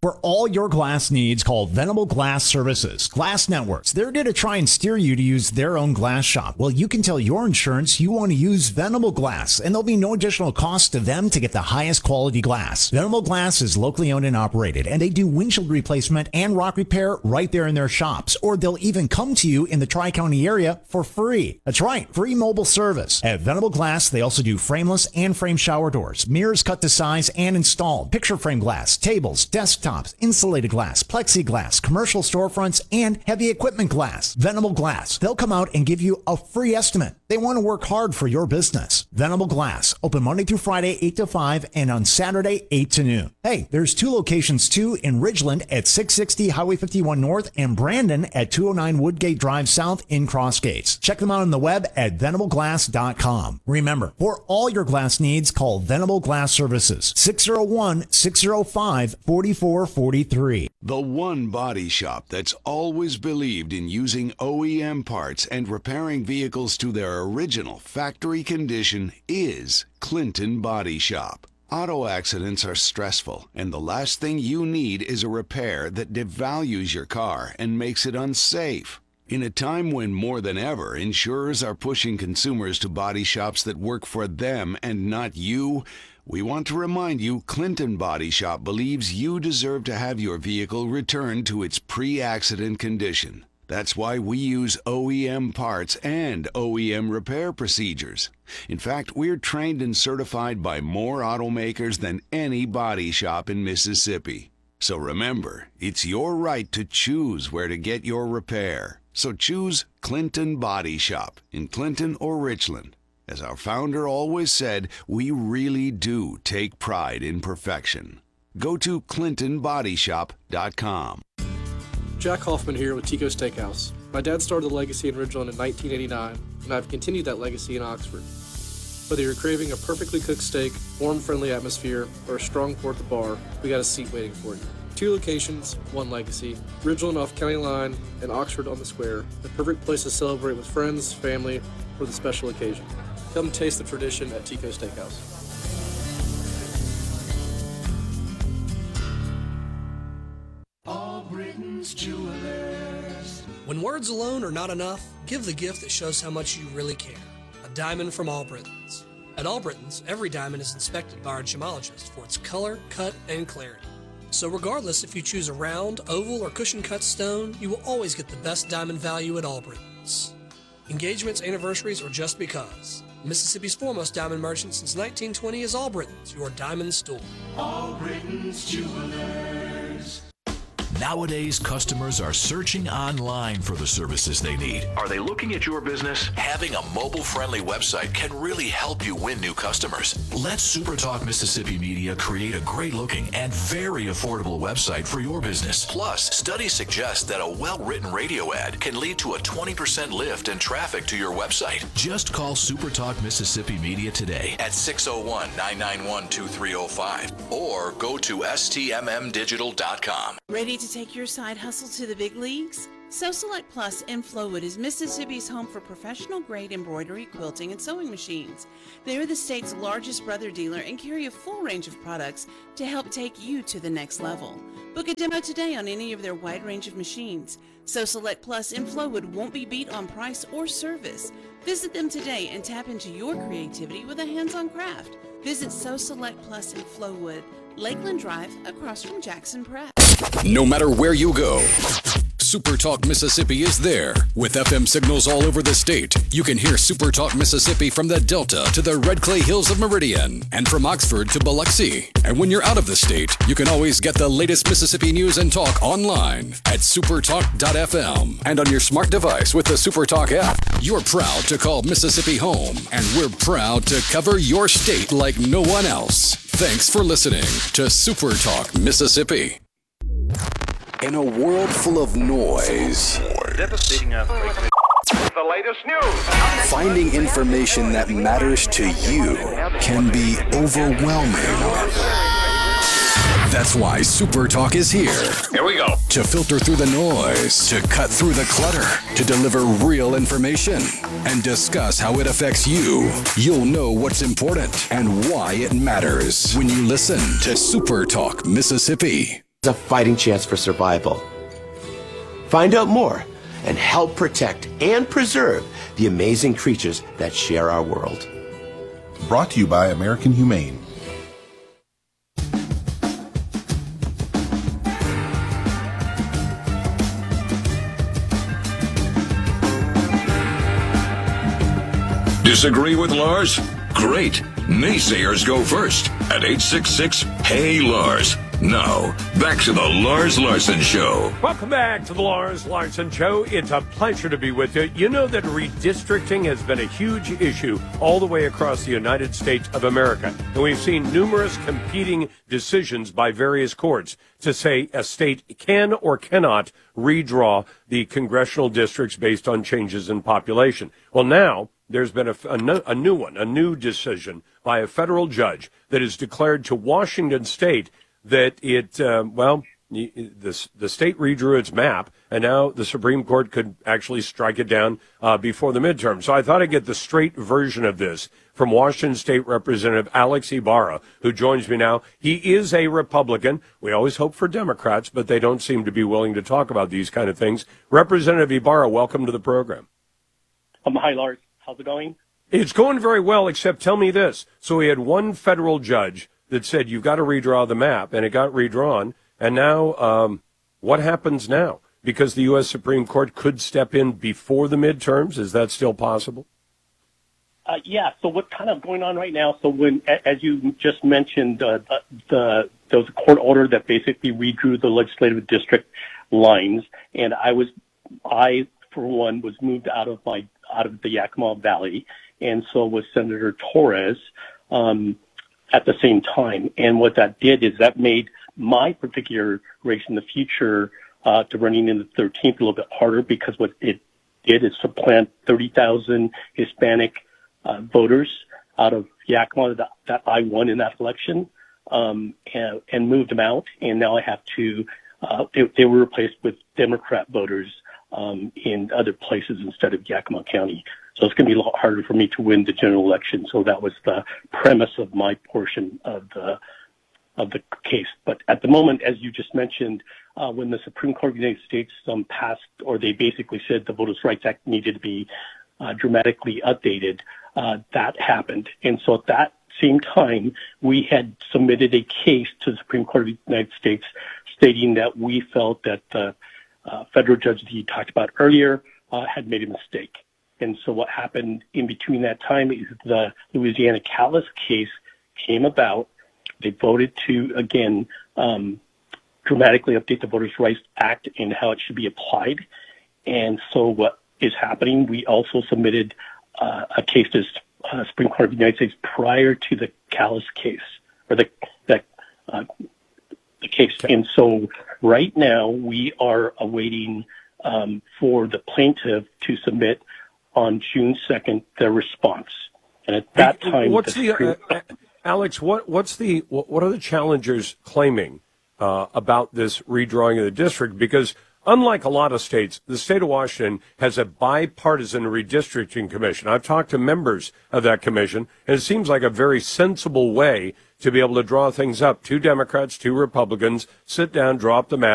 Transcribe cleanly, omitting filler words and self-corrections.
For all your glass needs, call Venable Glass Services. Glass Networks. They're going to try and steer you to use their own glass shop. Well, you can tell your insurance you want to use Venable Glass, and there'll be no additional cost to them to get the highest quality glass. Venable Glass is locally owned and operated, and they do windshield replacement and rock repair right there in their shops, or they'll even come to you in the Tri-County area for free. That's right, free mobile service. At Venable Glass, they also do frameless and frame shower doors, mirrors cut to size and installed, picture frame glass, tables, desktops, insulated glass, plexiglass, commercial storefronts, and heavy equipment glass. Venable Glass. They'll come out and give you a free estimate. They want to work hard for your business. Venable Glass. Open Monday through Friday, 8 to 5, and on Saturday, 8 to noon. Hey, there's 2 locations too, in Ridgeland at 660 Highway 51 North and Brandon at 209 Woodgate Drive South in Cross Gates. Check them out on the web at venableglass.com. Remember, for all your glass needs, call Venable Glass Services. 601-605-4443. The one body shop that's always believed in using OEM parts and repairing vehicles to their original factory condition is Clinton Body Shop. Auto accidents are stressful, and the last thing you need is a repair that devalues your car and makes it unsafe. In a time when more than ever insurers are pushing consumers to body shops that work for them and not you, we want to remind you Clinton Body Shop believes you deserve to have your vehicle returned to its pre-accident condition. That's why we use OEM parts and OEM repair procedures. In fact, we're trained and certified by more automakers than any body shop in Mississippi. So remember, it's your right to choose where to get your repair. So choose Clinton Body Shop in Clinton or Richland. As our founder always said, we really do take pride in perfection. Go to ClintonBodyShop.com. Jack Hoffman here with Tico Steakhouse. My dad started the legacy in Ridgeland in 1989, and I've continued that legacy in Oxford. Whether you're craving a perfectly cooked steak, warm, friendly atmosphere, or a strong pour at the bar, we got a seat waiting for you. 2 locations, 1 legacy. Ridgeland off County Line and Oxford on the Square. The perfect place to celebrate with friends, family, or the special occasion. Come taste the tradition at Tico Steakhouse. All Britain's Jewelers. When words alone are not enough, give the gift that shows how much you really care. A diamond from All Britons. At All Britons, every diamond is inspected by our gemologist for its color, cut, and clarity. So regardless if you choose a round, oval, or cushion-cut stone, you will always get the best diamond value at All Britons. Engagements, anniversaries, or just because. Mississippi's foremost diamond merchant since 1920 is All Britons, your diamond store. All Britain's Jewelers. Nowadays, customers are searching online for the services they need. Are they looking at your business? Having a mobile-friendly website can really help you win new customers. Let SuperTalk Mississippi Media create a great-looking and very affordable website for your business. Plus, studies suggest that a well-written radio ad can lead to a 20% lift in traffic to your website. Just call SuperTalk Mississippi Media today at 601-991-2305 or go to stmmdigital.com. Ready to take your side hustle to the big leagues? Sew Select Plus in Flowood is Mississippi's home for professional-grade embroidery, quilting, and sewing machines. They are the state's largest brother dealer and carry a full range of products to help take you to the next level. Book a demo today on any of their wide range of machines. Sew Select Plus in Flowood won't be beat on price or service. Visit them today and tap into your creativity with a hands-on craft. Visit Sew Select Plus in Flowood, Lakeland Drive, across from Jackson Prep. No matter where you go, SuperTalk Mississippi is there. With FM signals all over the state, you can hear SuperTalk Mississippi from the Delta to the Red Clay Hills of Meridian and from Oxford to Biloxi. And when you're out of the state, you can always get the latest Mississippi news and talk online at supertalk.fm and on your smart device with the SuperTalk app. You're proud to call Mississippi home, and we're proud to cover your state like no one else. Thanks for listening to SuperTalk Mississippi. In a world full of noise, devastating earthquake. The latest news. Finding information that matters to you can be overwhelming. That's why SuperTalk is here. Here we go. To filter through the noise, to cut through the clutter, to deliver real information, and discuss how it affects you. You'll know what's important and why it matters when you listen to SuperTalk Mississippi. a fighting chance for survival. Find out more and help protect and preserve the amazing creatures that share our world. Brought to you by American Humane. Disagree with Lars? Great. Naysayers go first at 866-HEY-LARS. Now, back to the Lars Larson Show. Welcome back to the Lars Larson Show. It's a pleasure to be with you. You know that redistricting has been a huge issue all the way across the United States of America. And we've seen numerous competing decisions by various courts to say a state can or cannot redraw the congressional districts based on changes in population. Well, now there's been a new decision by a federal judge that has declared to Washington State that the state redrew its map, and now the Supreme Court could actually strike it down before the midterm. So I thought I'd get the straight version of this from Washington State Representative Alex Ibarra, who joins me now. He is a Republican. We always hope for Democrats, but they don't seem to be willing to talk about these kind of things. Representative Ibarra, welcome to the program. Hi, Lars. How's it going? It's going very well, except tell me this. So we had one federal judge that said you've got to redraw the map, and it got redrawn. And now what happens now? Because the U.S. Supreme Court could step in before the midterms. Is that still possible? Yeah. So what's kind of going on right now? So when, as you just mentioned, there was a court order that basically redrew the legislative district lines, and I for one was moved out of the Yakima Valley, and so was Senator Torres at the same time. And what that did is that made my particular race in the future to running in the 13th a little bit harder, because what it did is supplant 30,000 Hispanic voters out of Yakima that I won in that election, and moved them out. And now I have to, they were replaced with Democrat voters in other places instead of Yakima County. So it's going to be a lot harder for me to win the general election. So that was the premise of my portion of the case. But at the moment, as you just mentioned, when the Supreme Court of the United States passed, or they basically said the Voters' Rights Act needed to be dramatically updated, that happened. And so at that same time, we had submitted a case to the Supreme Court of the United States stating that we felt that the federal judge that you talked about earlier had made a mistake. And so what happened in between that time is the Louisiana Callis case came about. They voted to, again, dramatically update the Voters' Rights Act and how it should be applied. And so what is happening, we also submitted a case to the Supreme Court of the United States prior to the Callis case, or the case. And so right now we are awaiting for the plaintiff to submit on June 2nd their response. And at that time, Alex, what are the challengers claiming about this redrawing of the district? Because unlike a lot of states, the state of Washington has a bipartisan redistricting commission. I've talked to members of that commission, and it seems like a very sensible way to be able to draw things up. 2 Democrats, 2 Republicans, sit down, draw up the map.